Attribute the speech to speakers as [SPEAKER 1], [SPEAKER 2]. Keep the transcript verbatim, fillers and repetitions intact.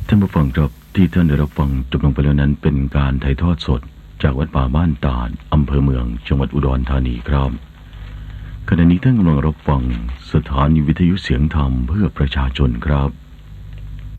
[SPEAKER 1] ท่านผู้ฟังครับที่ท่านได้รับฟังจบลงไปแล้วนั้นเป็นการถ่ายทอดสดจากวัดป่าบ้านตาดอำเภอเมืองจังหวัดอุดรธานีครับขณะนี้ท่านกำลังรับฟังสถานีวิทยุเสียงธรรมเพื่อประชาชนครับ